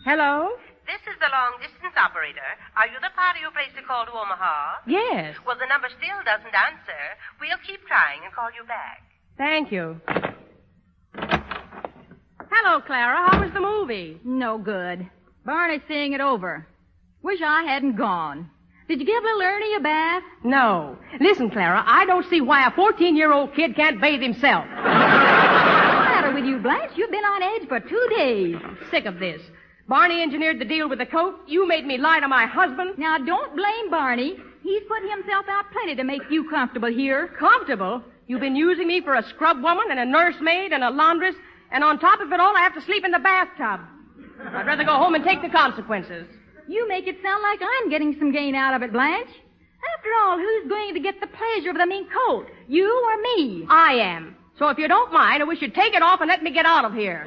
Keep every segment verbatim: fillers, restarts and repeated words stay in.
Hello? This is the long-distance operator. Are you the party who placed a call to Omaha? Yes. Well, the number still doesn't answer. We'll keep trying and call you back. Thank you. Hello, Clara. How was the movie? No good. Barney's seeing it over. Wish I hadn't gone. Did you give little Ernie a bath? No. Listen, Clara, I don't see why a fourteen-year-old kid can't bathe himself. What's the matter with you, Blanche? You've been on edge for two days. Sick of this. Barney engineered the deal with the coat. You made me lie to my husband. Now, don't blame Barney. He's put himself out plenty to make you comfortable here. Comfortable? You've been using me for a scrub woman and a nursemaid and a laundress, and on top of it all, I have to sleep in the bathtub. I'd rather go home and take the consequences. You make it sound like I'm getting some gain out of it, Blanche. After all, who's going to get the pleasure of the mink coat? You or me? I am. So if you don't mind, I wish you'd take it off and let me get out of here.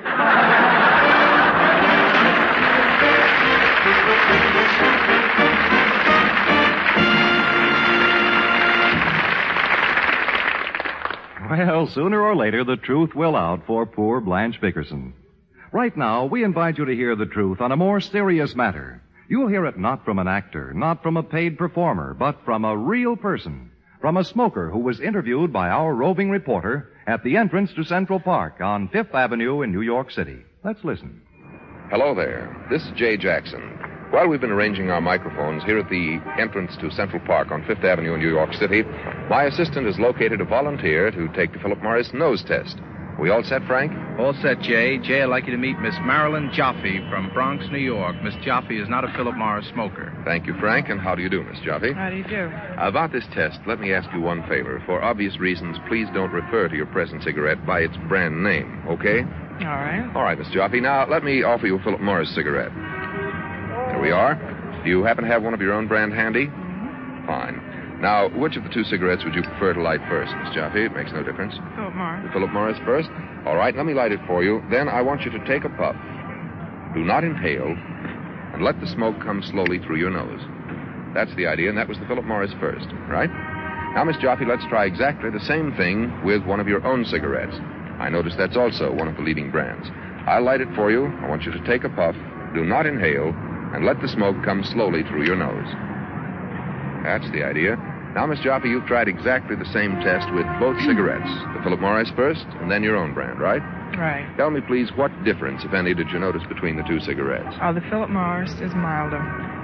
Well, sooner or later, the truth will out for poor Blanche Bickerson. Right now, we invite you to hear the truth on a more serious matter. You'll hear it not from an actor, not from a paid performer, but from a real person, from a smoker who was interviewed by our roving reporter at the entrance to Central Park on Fifth Avenue in New York City. Let's listen. Hello there. This is Jay Jackson. While we've been arranging our microphones here at the entrance to Central Park on Fifth Avenue in New York City, my assistant has located a volunteer to take the Philip Morris nose test. We all set, Frank? All set, Jay. Jay, I'd like you to meet Miss Marilyn Joffe from Bronx, New York. Miss Joffe is not a Philip Morris smoker. Thank you, Frank. And how do you do, Miss Joffe? How do you do? About this test, let me ask you one favor. For obvious reasons, please don't refer to your present cigarette by its brand name, okay? All right. All right, Miss Joffe. Now, let me offer you a Philip Morris cigarette. There we are. Do you happen to have one of your own brand handy? Mm-hmm. Fine. Now, which of the two cigarettes would you prefer to light first, Miss Joffe? It makes no difference. Philip Morris. The Philip Morris first? All right, let me light it for you. Then I want you to take a puff. Do not inhale, and let the smoke come slowly through your nose. That's the idea, and that was the Philip Morris first, right? Now, Miss Joffe, let's try exactly the same thing with one of your own cigarettes. I notice that's also one of the leading brands. I'll light it for you. I want you to take a puff. Do not inhale, and let the smoke come slowly through your nose. That's the idea. Now, Miss Joffe, you've tried exactly the same test with both cigarettes. The Philip Morris first, and then your own brand, right? Right. Tell me, please, what difference, if any, did you notice between the two cigarettes? Oh, the Philip Morris is milder.